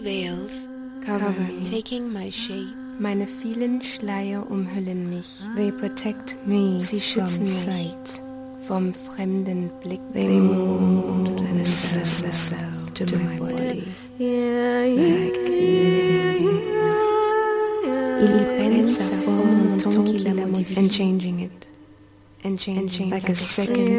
Veils cover me. taking my shape. Meine vielen Schleier umhüllen mich. They protect me. Sie schützen mich sight. vom fremden Blick. They mold and assess themselves to my body like wings. Ils prennent sa forme en tant qu'ils la modifient. And changing it. And changing like a second